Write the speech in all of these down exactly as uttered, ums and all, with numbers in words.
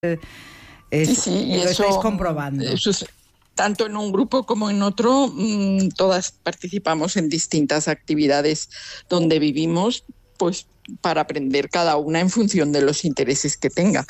Es, sí, sí, y lo eso, estáis comprobando. Eso es, tanto en un grupo como en otro, mmm, todas participamos en distintas actividades donde vivimos, pues para aprender cada una en función de los intereses que tenga.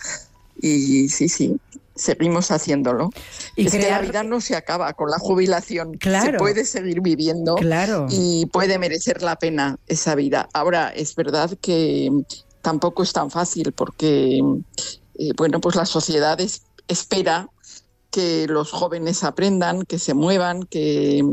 Y sí, sí, seguimos haciéndolo. Y es crear... que la vida no se acaba con la jubilación. Claro, se puede seguir viviendo, claro. Y puede merecer la pena esa vida. Ahora, es verdad que tampoco es tan fácil porque, eh, bueno, pues la sociedad es, espera que los jóvenes aprendan, que se muevan, que,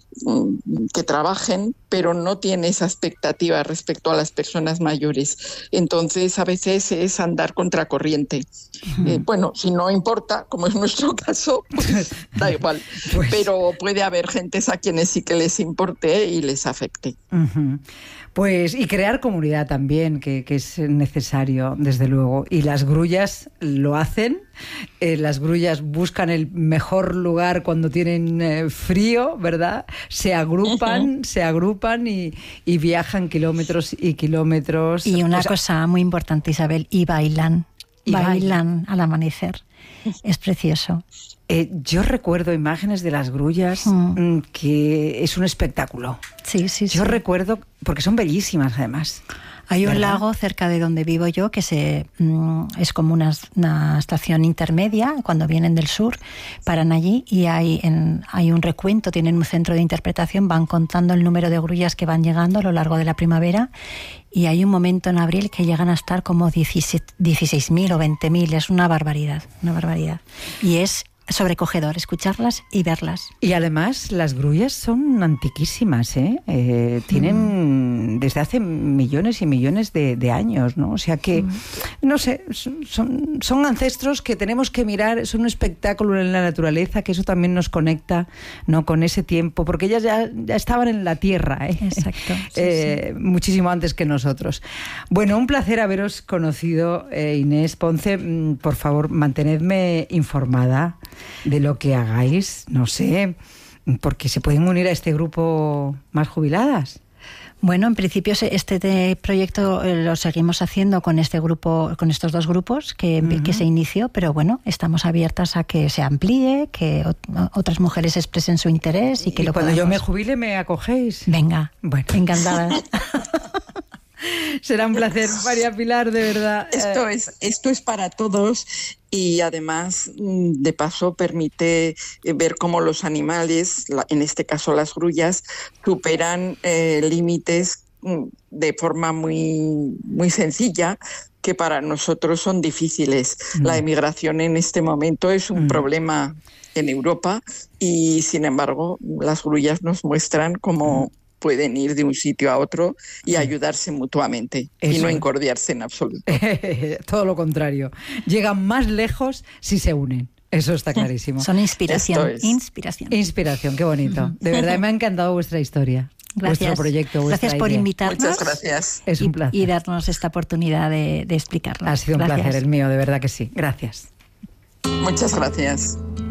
que trabajen, pero no tiene esa expectativa respecto a las personas mayores. Entonces, a veces es andar contracorriente. Uh-huh. Eh, bueno, si no importa, como es nuestro caso, pues da igual. Pues... Pero puede haber gentes a quienes sí que les importe y les afecte. Uh-huh. Pues, y crear comunidad también, que, que es necesario, desde luego. Y las grullas lo hacen. Eh, las grullas buscan el mejor lugar cuando tienen eh, frío, ¿verdad? Se agrupan, uh-huh. se agrupan y, y viajan kilómetros y kilómetros. Y una o sea, cosa muy importante, Isabel, y bailan. Y bailan, bailan al amanecer. Es precioso. Eh, yo recuerdo imágenes de las grullas mm. que es un espectáculo. Sí, sí, Yo sí. recuerdo, porque son bellísimas además. Hay un ¿verdad? lago cerca de donde vivo yo que se mmm, es como una, una estación intermedia. Cuando vienen del sur, paran allí y hay, en, hay un recuento, tienen un centro de interpretación, van contando el número de grullas que van llegando a lo largo de la primavera. Y hay un momento en abril que llegan a estar como dieciséis mil o veinte mil. Es una barbaridad, una barbaridad. Y es sobrecogedor escucharlas y verlas. Y además las grullas son antiquísimas, ¿eh? eh tienen mm. desde hace millones y millones de, de años, ¿no? O sea que, mm. no sé, son, son ancestros que tenemos que mirar, son un espectáculo en la naturaleza, que eso también nos conecta, ¿no? Con ese tiempo, porque ellas ya, ya estaban en la tierra, ¿eh? Exacto. Sí, eh, sí. Muchísimo antes que nosotros. Bueno, un placer haberos conocido, eh, Inés Ponce. Por favor, mantenedme informada de lo que hagáis, no sé, porque se pueden unir a este grupo más jubiladas. Bueno, en principio este proyecto lo seguimos haciendo con este grupo, con estos dos grupos que, uh-huh. que se inició, pero bueno, estamos abiertas a que se amplíe, que otras mujeres expresen su interés y que y lo cuando podamos... yo me jubile me acogéis. Venga, bueno, encantada. Será un placer, María Pilar, de verdad. Esto es, esto es para todos y además, de paso, permite ver cómo los animales, en este caso las grullas, superan eh, límites de forma muy, muy sencilla que para nosotros son difíciles. Mm. La emigración en este momento es un mm. problema en Europa y, sin embargo, las grullas nos muestran cómo... Mm. pueden ir de un sitio a otro y ayudarse mutuamente. Eso. Y no incordiarse en absoluto. Todo lo contrario. Llegan más lejos si se unen. Eso está clarísimo. Son inspiración. Es. Inspiración. Inspiración, qué bonito. De verdad me ha encantado vuestra historia. Gracias. Vuestro proyecto, vuestra Gracias por idea. invitarnos. Muchas gracias. Es un placer. Y, y darnos esta oportunidad de, de explicarlo. Ha sido un gracias. placer el mío, de verdad que sí. Gracias. Muchas gracias.